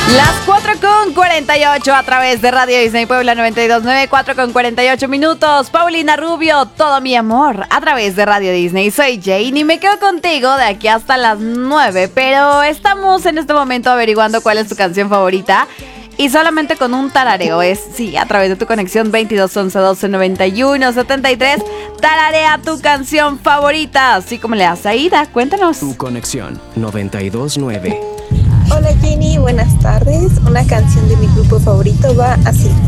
Las 4:48 a través de Radio Disney Puebla 92.9, 4:48 minutos. Paulina Rubio, todo mi amor, a través de Radio Disney. Soy Jane y me quedo contigo de aquí hasta las 9, pero estamos en este momento averiguando cuál es tu canción favorita. Y solamente con un tarareo a través de tu conexión 22 11 12 91 73. Tararea tu canción favorita. Así como le hace Aida, cuéntanos. Tu conexión 92.9. Hola Jenny, buenas tardes. Una canción de mi grupo favorito va así.